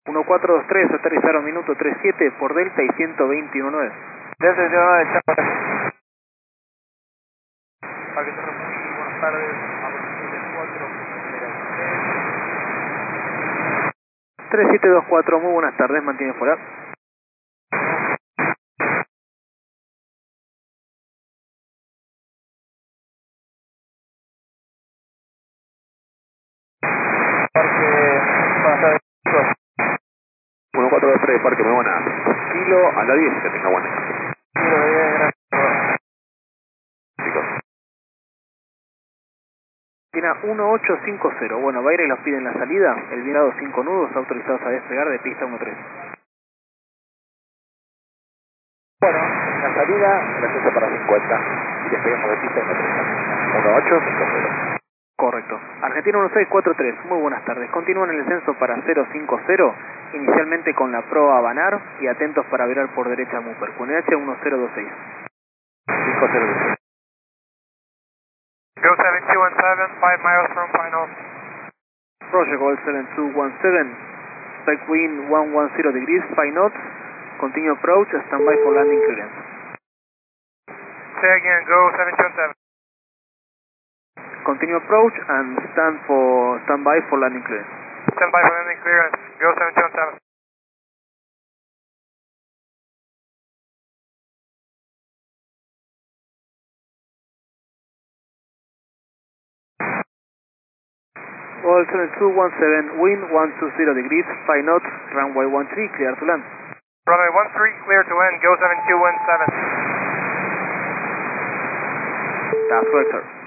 1423, aterrizaron minuto 37 por Delta y 121.9. Delta 121.9, chao. Parque Cerro Muy, buenas tardes, a 3724, muy buenas tardes, mantiene fuera. Parque, buenas tardes. 1423, Parque, muy buenas. Kilo a la 10, que tenga buena. Kilo de 10, gracias. Chicos. Tiene 1850, bueno, Baire los pide en la salida, el virado 5 nudos autorizados a despegar de pista 13. Bueno, la salida, el ascenso para 50. Y despegamos de pista 1850. Correcto. Argentina 1643, muy buenas tardes. Continúan el descenso para 050, inicialmente con la proa Banar y atentos para virar por derecha Mupper, con EH 1026. 502. Go 7217, 5 miles from final. Roger, Gold 7217, spec wind 110 degrees, 5 knots, continue approach, standby for landing clearance. Say again, go 7217. Continue approach and standby for landing clearance. Stand by for landing clearance, go 7217. Gold 7217, wind 120 degrees, 5 knots, runway 13, clear to land. Runway 13, clear to land, go 7217. That's correct, sir.